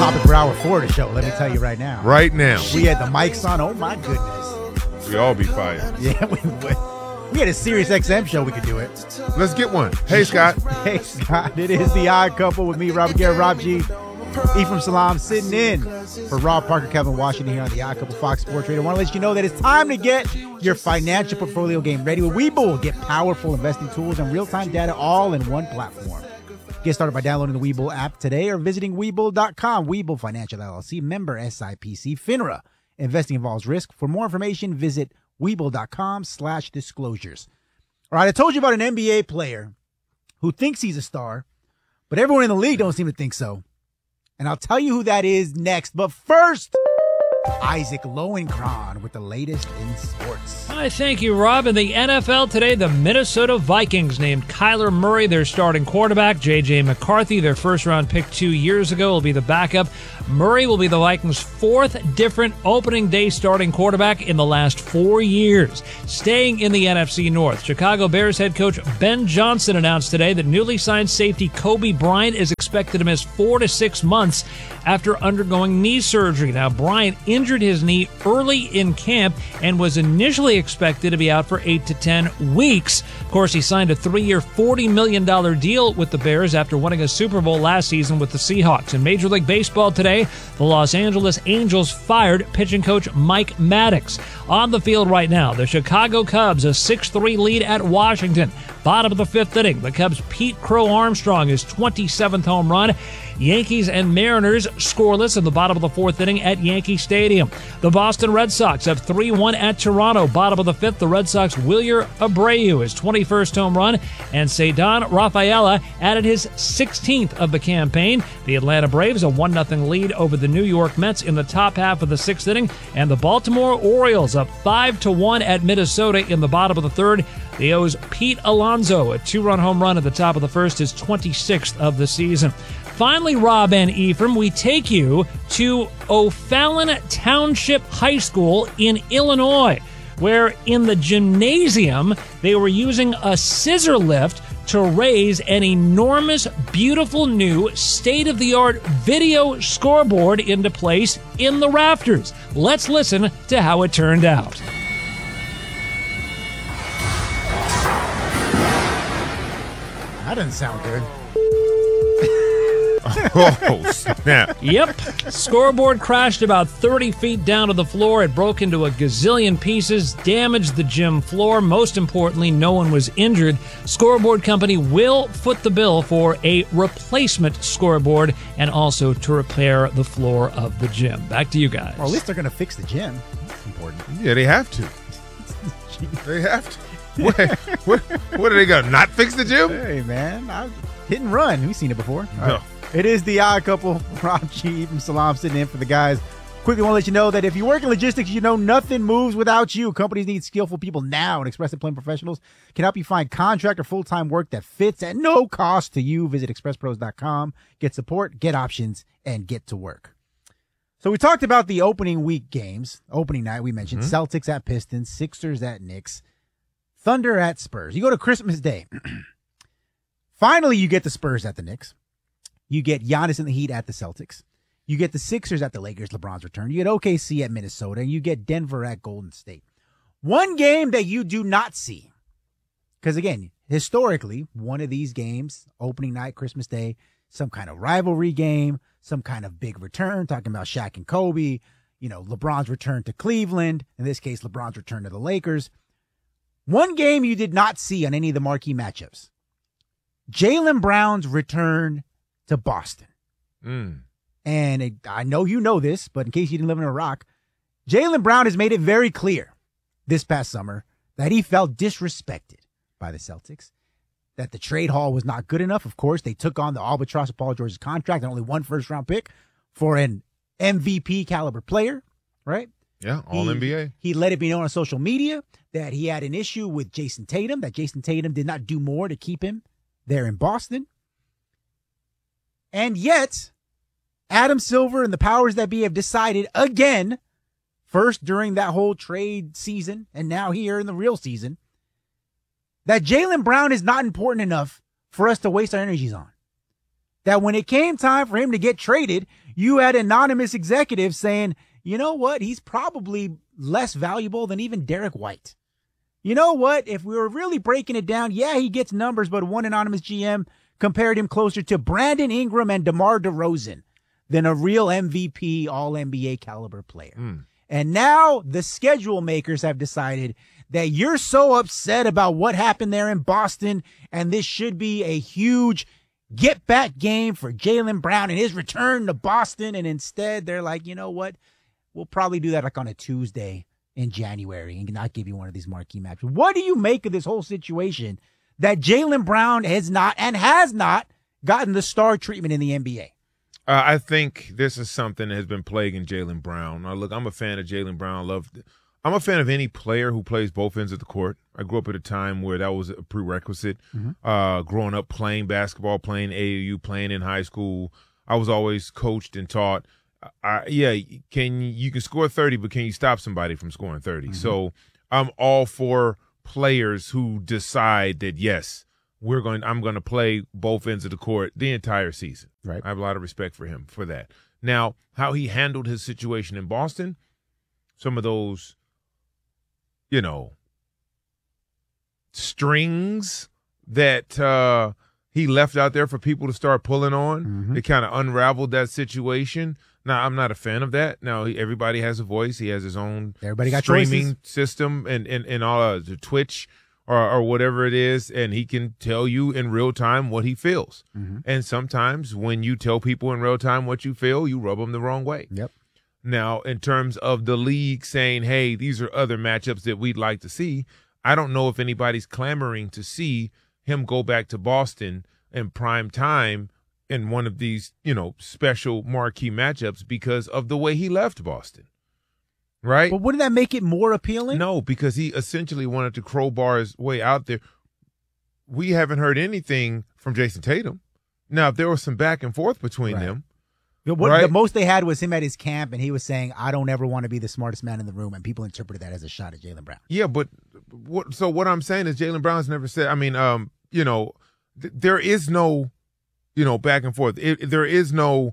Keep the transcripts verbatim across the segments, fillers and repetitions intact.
topic for hour four of the show, let me tell you right now. Right now. We had the mics on. Oh, my goodness. We all be fired. Yeah, we would. We had a Sirius X M show. We could do it. Let's get one. Hey, Scott. Hey, Scott. It is The Odd Couple with me, Robert Garrett, Rob G, Ephraim Salam, sitting in for Rob Parker, Kevin Washington here on The Odd Couple Fox Sports Radio. I want to let you know that it's time to get your financial portfolio game ready with Webull. Get powerful investing tools and real-time data all in one platform. Get started by downloading the Webull app today or visiting Webull dot com. Webull Financial L L C, member S I P C, FINRA. Investing involves risk. For more information, visit Webull dot com slash disclosures. All right, I told you about an N B A player who thinks he's a star, but everyone in the league don't seem to think so. And I'll tell you who that is next. But first, Isaac Lowenkron with the latest in sports. Hi, thank you, Rob. In the N F L today, the Minnesota Vikings named Kyler Murray their starting quarterback. J J McCarthy, their first-round pick two years ago, will be the backup. Murray will be the Vikings' fourth different opening day starting quarterback in the last four years. Staying in the N F C North, Chicago Bears head coach Ben Johnson announced today that newly signed safety Kobe Bryant is expected to miss four to six months after undergoing knee surgery. Now, Bryant injured his knee early in camp and was initially expected to be out for eight to ten weeks. Of course, he signed a three-year, forty million dollars deal with the Bears after winning a Super Bowl last season with the Seahawks. In Major League Baseball today, the Los Angeles Angels fired pitching coach Mike Maddox. On the field right now, the Chicago Cubs, a six three lead at Washington. Bottom of the fifth inning, the Cubs' Pete Crow Armstrong, his twenty-seventh home run. Yankees and Mariners scoreless in the bottom of the fourth inning at Yankee Stadium. The Boston Red Sox up three one at Toronto. Bottom of the fifth, the Red Sox' Wilyer Abreu, his twenty-first home run, and Ceddanne Rafaela added his sixteenth of the campaign. The Atlanta Braves a one nothing lead over the New York Mets in the top half of the sixth inning, and the Baltimore Orioles up five to one at Minnesota in the bottom of the third. The O's Pete Alonso, a two-run home run at the top of the first, his twenty-sixth of the season. Finally, Rob and Ephraim, we take you to O'Fallon Township High School in Illinois, where in the gymnasium they were using a scissor lift to raise an enormous, beautiful new state-of-the-art video scoreboard into place in the rafters. Let's listen to how it turned out. That doesn't sound good. Oh, snap. Yep. Scoreboard crashed about thirty feet down to the floor. It broke into a gazillion pieces, damaged the gym floor. Most importantly, no one was injured. Scoreboard company will foot the bill for a replacement scoreboard and also to repair the floor of the gym. Back to you guys. Well, at least they're going to fix the gym. That's important. Yeah, they have to. They have to. What, what, what are they going to not fix the gym? Hey, man. I, hit and run. We've seen it before. All No. right. It is The Odd Couple. Rob G from Salam sitting in for the guys. Quickly want to let you know that if you work in logistics, you know nothing moves without you. Companies need skillful people now, and Express Employment Professionals can help you find contract or full-time work that fits at no cost to you. Visit express pros dot com. Get support, get options, and get to work. So we talked about the opening week games. Opening night, we mentioned mm-hmm. Celtics at Pistons, Sixers at Knicks, Thunder at Spurs. You go to Christmas Day. Finally, you get the Spurs at the Knicks. You get Giannis and the Heat at the Celtics. You get the Sixers at the Lakers, LeBron's return. You get O K C at Minnesota. And you get Denver at Golden State. One game that you do not see, because again, historically, one of these games, opening night, Christmas Day, some kind of rivalry game, some kind of big return, talking about Shaq and Kobe, you know, LeBron's return to Cleveland, in this case, LeBron's return to the Lakers. One game you did not see on any of the marquee matchups, Jaylen Brown's return to Boston. Mm. And it, I know you know this, but in case you didn't live in a rock, Jaylen Brown has made it very clear this past summer that he felt disrespected by the Celtics, that the trade haul was not good enough. Of course, they took on the albatross of Paul George's contract and only one first-round pick for an M V P caliber player, right? Yeah, all he, N B A. He let it be known on social media that he had an issue with Jason Tatum, that Jason Tatum did not do more to keep him there in Boston. And yet, Adam Silver and the powers that be have decided again, first during that whole trade season and now here in the real season, that Jaylen Brown is not important enough for us to waste our energies on. that when it came time for him to get traded, you had anonymous executives saying, you know what, he's probably less valuable than even Derek White. You know what, if we were really breaking it down, yeah, he gets numbers, but one anonymous G M compared him closer to Brandon Ingram and DeMar DeRozan than a real M V P, all N B A caliber player. Mm. And now the schedule makers have decided that you're so upset about what happened there in Boston, and this should be a huge get back game for Jaylen Brown and his return to Boston. And instead they're like, you know what? We'll probably do that like on a Tuesday in January and not give you one of these marquee matches. What do you make of this whole situation that Jaylen Brown has not and has not gotten the star treatment in the N B A? Uh, I think this is something that has been plaguing Jaylen Brown. Now, look, I'm a fan of Jaylen Brown. I love I'm a fan of any player who plays both ends of the court. I grew up at a time where that was a prerequisite. Mm-hmm. Uh, growing up playing basketball, playing A A U, playing in high school, I was always coached and taught. I, yeah, can you can score thirty, but can you stop somebody from scoring thirty? Mm-hmm. So I'm all for players who decide that yes, we're going. I'm going to play both ends of the court the entire season. Right. I have a lot of respect for him for that. Now, how he handled his situation in Boston, some of those, you know, strings that uh, he left out there for people to start pulling on, mm-hmm. it kind of unraveled that situation. Now, I'm not a fan of that. Now, he, everybody has a voice. He has his own everybody got streaming choices. system and, and, and all uh, the Twitch or, or whatever it is, and he can tell you in real time what he feels. Mm-hmm. And sometimes when you tell people in real time what you feel, you rub them the wrong way. Yep. Now, in terms of the league saying, hey, these are other matchups that we'd like to see, I don't know if anybody's clamoring to see him go back to Boston in prime time in one of these, you know, special marquee matchups because of the way he left Boston. Right? But wouldn't that make it more appealing? No, because he essentially wanted to crowbar his way out there. We haven't heard anything from Jason Tatum. Now, if there was some back and forth between right. them, The, what, right? the most they had was him at his camp, and he was saying, I don't ever want to be the smartest man in the room, and people interpreted that as a shot at Jaylen Brown. Yeah, but what? So what I'm saying is Jaylen Brown's never said, I mean, um, you know, th- there is no, you know, back and forth. It, there is no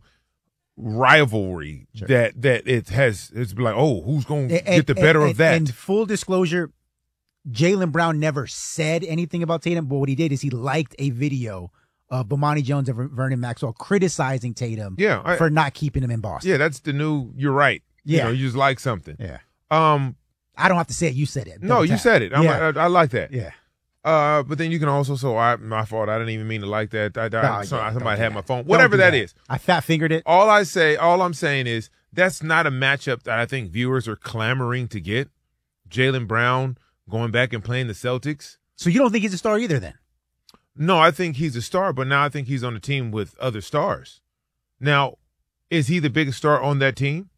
rivalry sure. that that it has. It's like, oh, who's going to get the better and, of that? And full disclosure, Jaylen Brown never said anything about Tatum, but what he did is he liked a video of Bomani Jones and Vernon Maxwell criticizing Tatum yeah, I, for not keeping him in Boston. Yeah, that's the new, you're right. Yeah. You know, you just like something. Yeah. Um, I don't have to say it. You said it. No, you tap. said it. I'm, yeah. I, I like that. Yeah. Uh, but then you can also, so I, my fault. I didn't even mean to like that. I, I, no, so, yeah, somebody had my phone. Don't Whatever that, that is. I fat fingered it. All I say, all I'm saying is that's not a matchup that I think viewers are clamoring to get. Jaylen Brown going back and playing the Celtics. So you don't think he's a star either then? No, I think he's a star, but now I think he's on a team with other stars. Now, is he the biggest star on that team?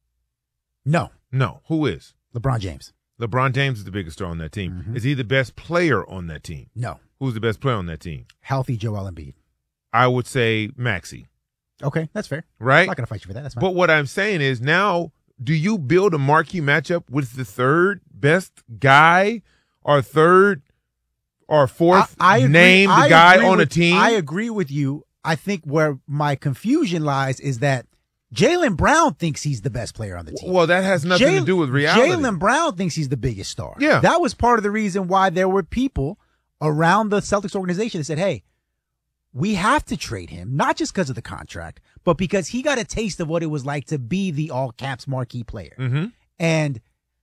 No. No. Who is? LeBron James. LeBron James is the biggest star on that team. Mm-hmm. Is he the best player on that team? No. Who's the best player on that team? Healthy Joel Embiid. I would say Maxey. Okay, that's fair. Right? I'm not going to fight you for that. That's fine. But what I'm saying is now, do you build a marquee matchup with the third best guy or third or fourth I, I agree, named I guy agree on with, a team? I agree with you. I think where my confusion lies is that Jaylen Brown thinks he's the best player on the team. Well, that has nothing Jay, to do with reality. Jaylen Brown thinks he's the biggest star. Yeah. That was part of the reason why there were people around the Celtics organization that said, hey, we have to trade him, not just because of the contract, but because he got a taste of what it was like to be the all-caps marquee player. Mm-hmm. And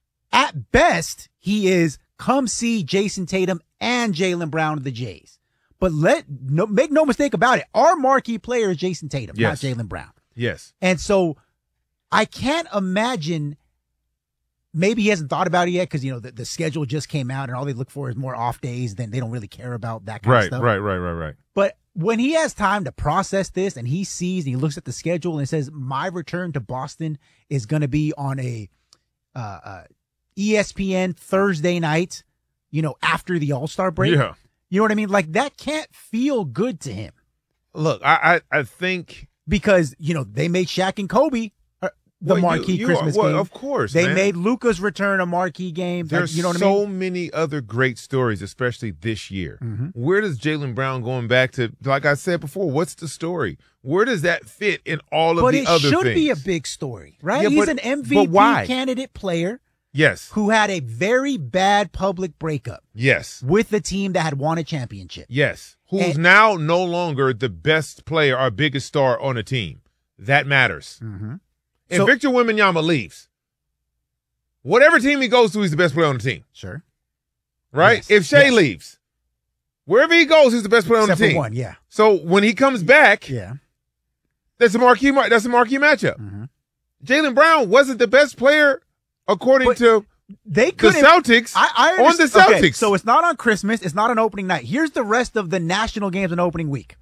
at best, he is come see Jason Tatum and Jaylen Brown of the Jays. But let no, make no mistake about it. Our marquee player is Jason Tatum, yes. not Jaylen Brown. Yes. And so I can't imagine, maybe he hasn't thought about it yet because, you know, the, the schedule just came out and all they look for is more off days. Then they don't really care about that kind right, of stuff. Right, right, right, right. But when he has time to process this and he sees and he looks at the schedule and says, my return to Boston is going to be on a uh, uh, E S P N Thursday night, you know, after the All-Star break. Yeah. You know what I mean? Like, that can't feel good to him. Look, I, I, I think... Because, you know, they made Shaq and Kobe, uh, the Well, marquee you- you Christmas are, well, game. Of course, They man. made Luka's return a marquee game. Like, There's you know what so I mean? many other great stories, especially this year. Mm-hmm. Where does Jaylen Brown going back to? Like I said before, what's the story? Where does that fit in all of But the it other should things? be a big story, right? Yeah, He's but- an M but V P why? candidate player Yes, who had a very bad public breakup yes, with the team that had won a championship. yes. Who's And- now no longer the best player or biggest star on a team? That matters. Mm-hmm. If So- Victor Wembanyama leaves, whatever team he goes to, he's the best player on the team, Sure. right? Yes, If Shea yes. leaves, wherever he goes, he's the best player Except on the for team. one, yeah. So when he comes back, Yeah. that's a marquee. mar- That's a marquee matchup. Mm-hmm. Jaylen Brown wasn't the best player according But to They the couldn't. Celtics I, I on the understand- okay, Celtics. so it's not on Christmas. It's not on opening night. Here's the rest of the national games on opening week.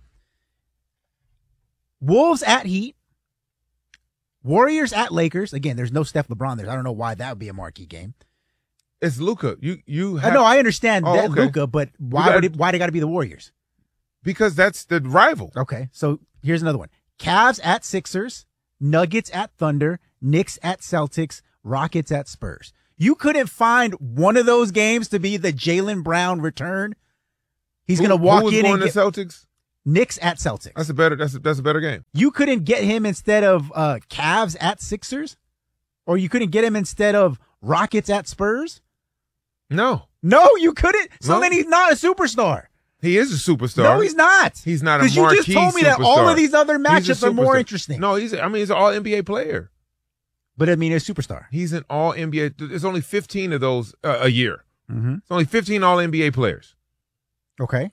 Wolves at Heat. Warriors at Lakers. Again, there's no Steph LeBron there. I don't know why that would be a marquee game. it's Luka. You you I have, know I understand Oh, that okay. Luka, but why got- would it, why they got to be the Warriors? because that's the rival. Okay, so here's another one: Cavs at Sixers, Nuggets at Thunder, Knicks at Celtics, Rockets at Spurs. You couldn't find one of those games to be the Jaylen Brown return. He's Who- going to walk who was in going and to get Celtics. Knicks at Celtics. That's a better. That's a, that's a better game. You couldn't get him instead of uh, Cavs at Sixers, or you couldn't get him instead of Rockets at Spurs. No, No, you couldn't. So No. then he's not a superstar. he is a superstar. No, he's not. He's not a Because you marquee just told me that all superstar. of these other He's a matchups are more superstar. interesting. No, he's. I mean, he's an All N B A player. But I mean, a superstar. He's an All N B A. There's only fifteen of those uh, a year. Mm-hmm. It's only fifteen All N B A players. Okay.